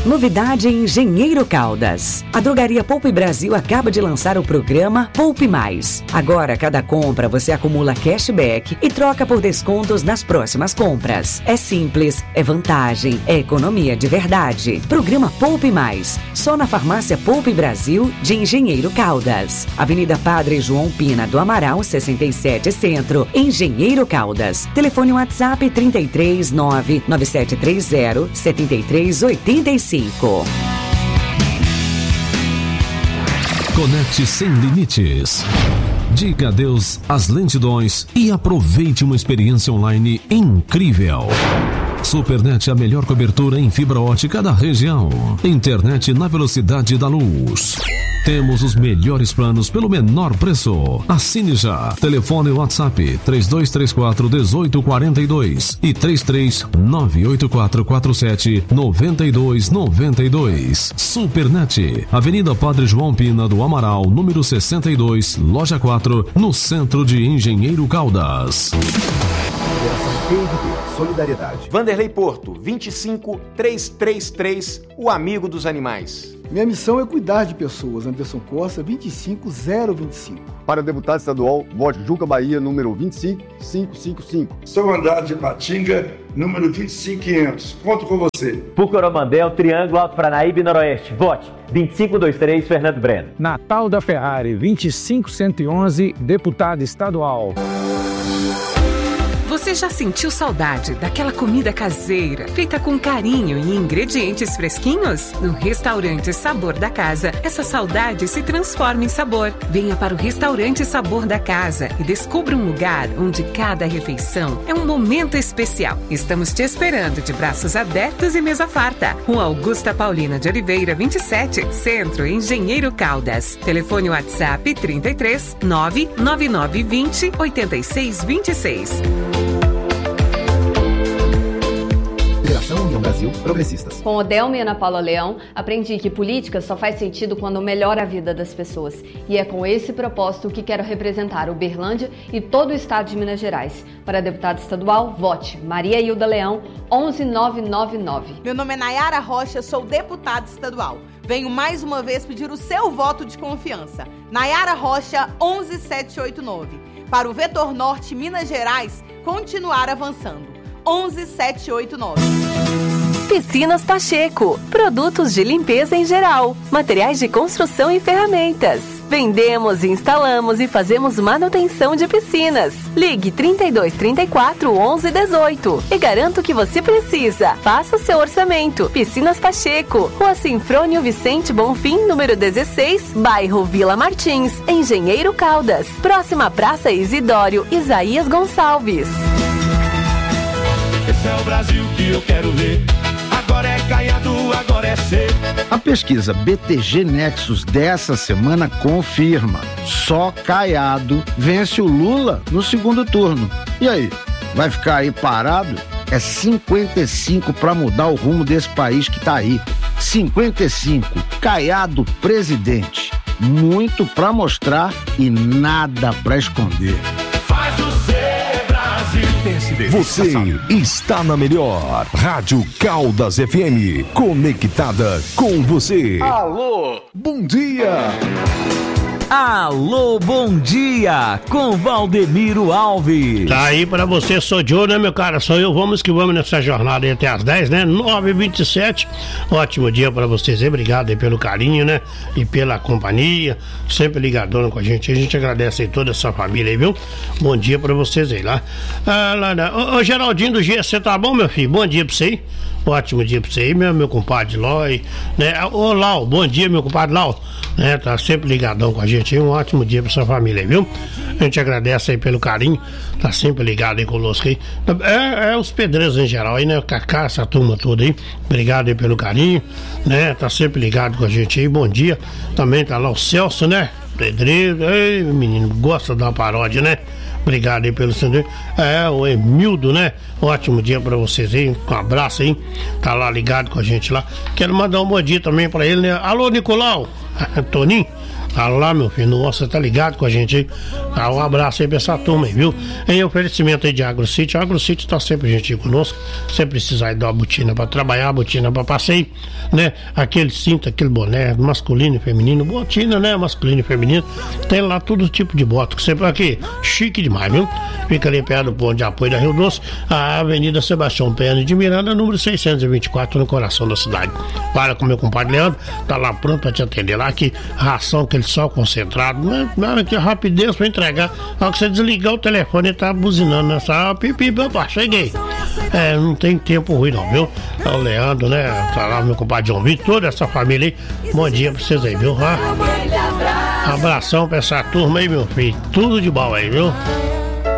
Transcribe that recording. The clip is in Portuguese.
Novidade em Engenheiro Caldas. A Drogaria Poupe Brasil acaba de lançar o programa Poupe Mais. Agora, cada compra você acumula cashback e troca por descontos nas próximas compras. É simples, é vantagem, é economia de verdade. Programa Poupe Mais. Só na Farmácia Poupe Brasil de Engenheiro Caldas. Avenida Padre João Pina do Amaral, 67 Centro, Engenheiro Caldas. Telefone WhatsApp 33 99730 7385. Conecte sem limites. Diga adeus às lentidões e aproveite uma experiência online incrível. Supernet, a melhor cobertura em fibra ótica da região. Internet na velocidade da luz. Temos os melhores planos pelo menor preço. Assine já. Telefone WhatsApp 3234-1842 e 3398447-9292. Supernet, Avenida Padre João Pina do Amaral, número 62, Loja 4, no centro de Engenheiro Caldas. Solidariedade. Vanderlei Porto, 25333, o amigo dos animais. Minha missão é cuidar de pessoas. Anderson Costa, 25025. Para deputado estadual, vote Juca Bahia, número 25555. Sou mandato de Patinga, número 25500. Conto com você. Por Coromandel, Triângulo Alto Paranaíba e Noroeste. Vote 2523, Fernando Breno. Natal da Ferrari, 25111, deputado estadual. Você já sentiu saudade daquela comida caseira, feita com carinho e ingredientes fresquinhos? No Restaurante Sabor da Casa, essa saudade se transforma em sabor. Venha para o Restaurante Sabor da Casa e descubra um lugar onde cada refeição é um momento especial. Estamos te esperando de braços abertos e mesa farta. Rua Augusta Paulina de Oliveira, 27, Centro, Engenheiro Caldas. Telefone WhatsApp 33 99920 8626. União Brasil Progressistas. Com Odelma e Ana Paula Leão, aprendi que política só faz sentido quando melhora a vida das pessoas. E é com esse propósito que quero representar Uberlândia e todo o estado de Minas Gerais. Para deputado estadual, vote Maria Hilda Leão, 11999. Meu nome é Nayara Rocha, sou deputada estadual. Venho mais uma vez pedir o seu voto de confiança. Nayara Rocha, 11789. Para o Vetor Norte, Minas Gerais, continuar avançando. 11789. Piscinas Pacheco, produtos de limpeza em geral, materiais de construção e ferramentas. Vendemos, instalamos e fazemos manutenção de piscinas. Ligue 3234 1118 e garanto que você precisa. Faça o seu orçamento. Piscinas Pacheco, Rua Sinfrônio Vicente Bonfim, número 16, bairro Vila Martins, Engenheiro Caldas, próxima Praça Isidório Isaías Gonçalves. Esse é o Brasil que eu quero ver. Agora é Caiado, agora é C. A pesquisa BTG Nexus dessa semana confirma: só Caiado vence o Lula no segundo turno. E aí, vai ficar aí parado? É 55 para mudar o rumo desse país que tá aí. 55, Caiado presidente. Muito para mostrar e nada para esconder. Faz o C, Brasil. Você está na melhor Rádio Caldas FM, conectada com você. Alô, bom dia. Alô, bom dia, com Valdemiro Alves. Tá aí pra você, sou Joe, né, meu cara? Sou eu, vamos que vamos nessa jornada aí até as 10, né? 9h27. Ótimo dia pra vocês aí, obrigado aí pelo carinho, né? E pela companhia, sempre ligadona com a gente agradece aí toda essa família aí, viu? Bom dia pra vocês aí lá. Ô Geraldinho do G, você tá bom, meu filho? Bom dia pra você aí. Ótimo dia pra você aí, meu compadre Lói, né? Ô Lau, bom dia, meu compadre Lau, né? Tá sempre ligadão com a gente aí, um ótimo dia pra sua família aí, viu? A gente agradece aí pelo carinho, tá sempre ligado aí conosco aí. Os pedreiros em geral aí, né? Cacá, essa turma toda aí, obrigado aí pelo carinho, né? Tá sempre ligado com a gente aí, bom dia. Também tá lá o Celso, né? Pedreiro, ei, menino, gosta de uma paródia, né? Obrigado aí pelo seu. O Emildo, né? Ótimo dia pra vocês aí. Um abraço aí. Tá lá ligado com a gente lá. Quero mandar um bom dia também pra ele, né? Alô, Nicolau. Toninho. Tá lá, meu filho, nossa, tá ligado com a gente aí? Tá, um abraço aí pra essa turma aí, viu? Em oferecimento aí de AgroCity, a AgroCity tá sempre gentil conosco, você precisar aí dar uma botina pra trabalhar, botina pra passeio, né? Aquele cinto, aquele boné, masculino e feminino, botina, né? Masculino e feminino, tem lá todo tipo de bota, que sempre aqui, chique demais, viu? Fica ali perto do ponto de apoio da Rio Doce, a Avenida Sebastião Pena de Miranda, número 624, no coração da cidade. Para com meu compadre Leandro, tá lá pronto pra te atender lá, que ração, aquele sol concentrado, né? Que rapidez pra entregar. Na hora que você desligar o telefone, ele tá buzinando nessa pipi, opa, cheguei. Não tem tempo ruim não, viu? Tá o Leandro, né? Tá lá meu compadre João Vitor, toda essa família aí. Bom dia pra vocês aí, viu? Abração pra essa turma aí, meu filho. Tudo de bom aí, viu?